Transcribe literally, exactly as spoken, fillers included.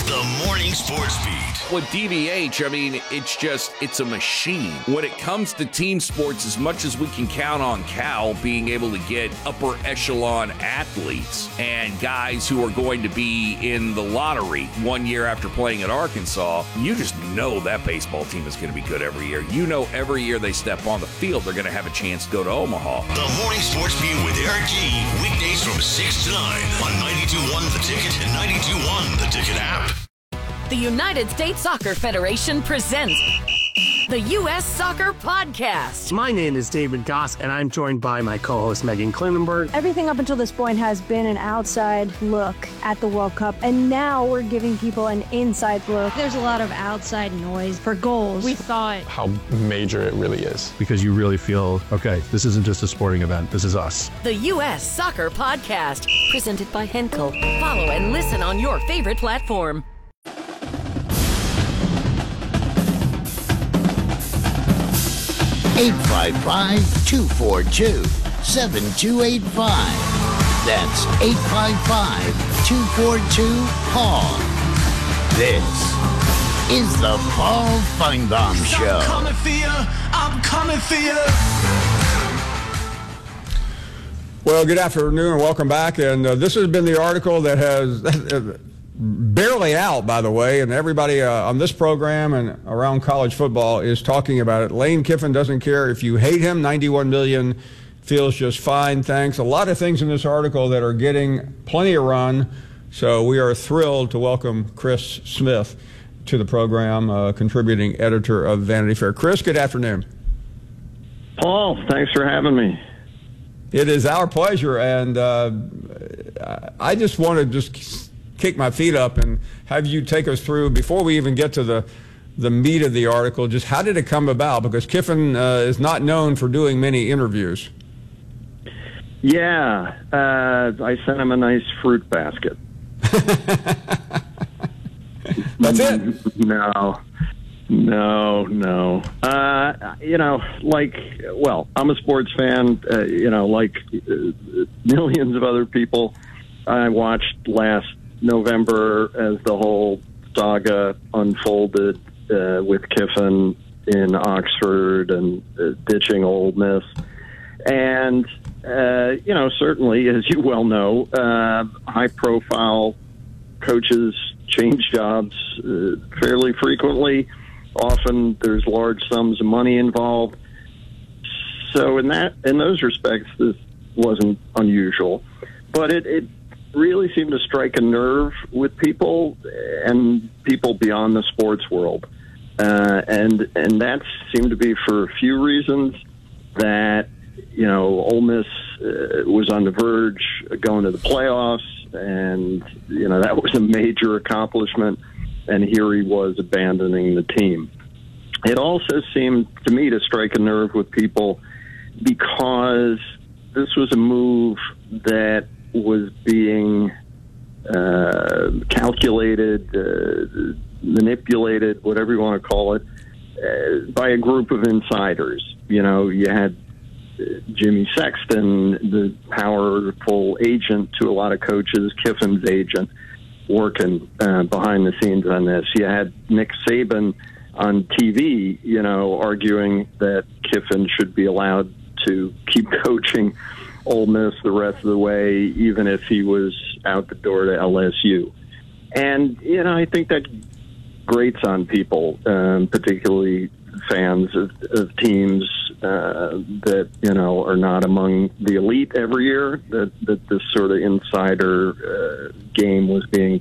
The Morning Sports Beat. With D V H, I mean, it's just, it's a machine. When it comes to team sports, as much as we can count on Cal being able to get upper echelon athletes and guys who are going to be in the lottery one year after playing at Arkansas, you just know that baseball team is going to be good every year. You know every year they step on the field, they're going to have a chance to go to Omaha. The Morning Sports Beat with Eric G. Weekdays from six to nine on ninety-two point one The Ticket and ninety-two point one The Ticket app. The United States Soccer Federation presents the U S Soccer Podcast. My name is David Goss, and I'm joined by my co-host Megan Klinenberg. Everything up until this point has been an outside look at the World Cup, and now we're giving people an inside look. There's a lot of outside noise for goals. We thought how major it really is. Because you really feel, okay, this isn't just a sporting event, this is us. The U S Soccer Podcast, presented by Henkel. Follow and listen on your favorite platform. eight five five, two four two, seven two eight five. That's eight five five, two four two, P A U L. This is the Paul Feinbaum Show. I'm coming for you. I'm coming for you. Well, good afternoon and welcome back. And uh, this has been the article that has barely out, by the way, and everybody uh, on this program and around college football is talking about it. Lane Kiffin doesn't care if you hate him. ninety-one million feels just fine, thanks. A lot of things in this article that are getting plenty of run. So we are thrilled to welcome Chris Smith to the program, uh, contributing editor of Vanity Fair. Chris, good afternoon. Paul, thanks for having me. It is our pleasure, and uh, I just want to just kick my feet up and have you take us through, before we even get to the the meat of the article, just how did it come about? Because Kiffin uh, is not known for doing many interviews. Yeah, uh, I sent him a nice fruit basket. That's it? No, no, no. Uh, you know, like, well, I'm a sports fan, uh, you know, like uh, millions of other people. I watched last November as the whole saga unfolded uh, with Kiffin in Oxford and uh, ditching Ole Miss. And, uh, you know, certainly, as you well know, uh, high-profile coaches change jobs uh, fairly frequently. Often there's large sums of money involved. So in that, in those respects, this wasn't unusual. But it, it really seemed to strike a nerve with people and people beyond the sports world. Uh, and and that seemed to be for a few reasons. That, you know, Ole Miss uh, was on the verge of going to the playoffs, and, you know, that was a major accomplishment, and here he was abandoning the team. It also seemed to me to strike a nerve with people because this was a move that was being uh, calculated, uh, manipulated, whatever you want to call it, uh, by a group of insiders. You know, you had uh, Jimmy Sexton, the powerful agent to a lot of coaches, Kiffin's agent, working uh, behind the scenes on this. You had Nick Saban on T V, you know, arguing that Kiffin should be allowed to keep coaching Ole Miss the rest of the way, even if he was out the door to L S U. And, you know, I think that grates on people, um, particularly fans of, of teams uh, that, you know, are not among the elite every year, that, that this sort of insider uh, game was being